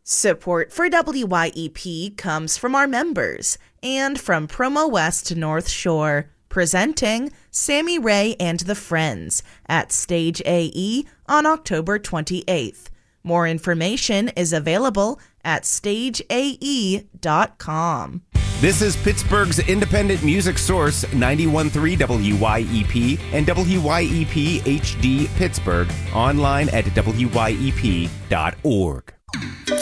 Support for WYEP comes from our members and from Promo West North Shore, presenting Sammy Ray and the Friends at Stage AE on October 28th. More information is available at stageae.com. This is Pittsburgh's independent music source, 91.3 WYEP and WYEP HD Pittsburgh, online at wyep.org.